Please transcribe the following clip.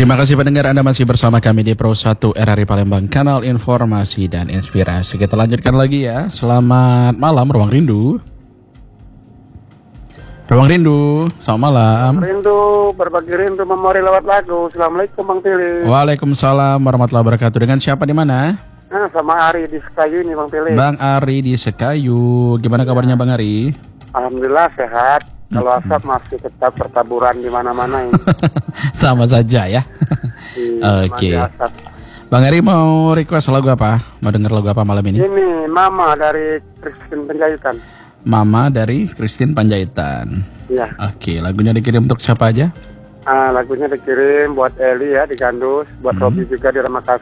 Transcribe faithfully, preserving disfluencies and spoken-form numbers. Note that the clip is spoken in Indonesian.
Terima kasih pendengar, Anda masih bersama kami di Pro satu R R I Palembang, kanal informasi dan inspirasi. Kita lanjutkan lagi ya. Selamat malam Ruang Rindu. Ruang Rindu, selamat malam. Rindu, berbagi rindu memori lewat lagu. Assalamualaikum Bang Tili. Waalaikumsalam warahmatullahi wabarakatuh. Dengan siapa di mana? Nah, sama Ari di Sekayu ini Bang Tili. Bang Ari di Sekayu. Gimana kabarnya Bang Ari? Alhamdulillah sehat. Kalau asap masih tetap bertaburan di mana-mana ini. Sama saja ya. Oke. Okay. Bang Ari mau request lagu apa? Mau denger lagu apa malam ini? Ini Mama dari Christine Panjaitan. Mama dari Christine Panjaitan. Iya. Oke, okay, lagunya dikirim untuk siapa aja? Ah, lagunya dikirim buat Eli ya di Gandus, buat hmm. Robi juga di Ramakasar.